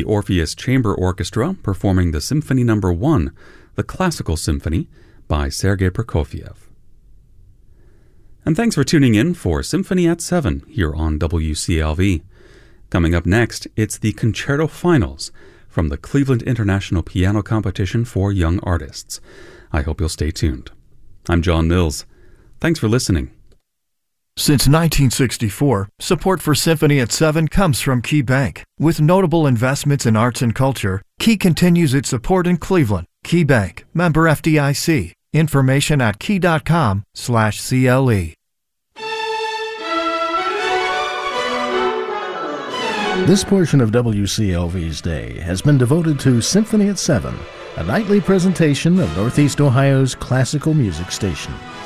Orpheus Chamber Orchestra performing the Symphony No. 1, the Classical Symphony, by Sergei Prokofiev. And thanks for tuning in for Symphony at 7 here on WCLV. Coming up next, it's the Concerto Finals from the Cleveland International Piano Competition for Young Artists. I hope you'll stay tuned. I'm John Mills. Thanks for listening. Since 1964, support for Symphony at 7 comes from Key Bank. With notable investments in arts and culture, Key continues its support in Cleveland. Key Bank, member FDIC. Information at key.com/CLE. This portion of WCLV's day has been devoted to Symphony at 7, a nightly presentation of Northeast Ohio's classical music station.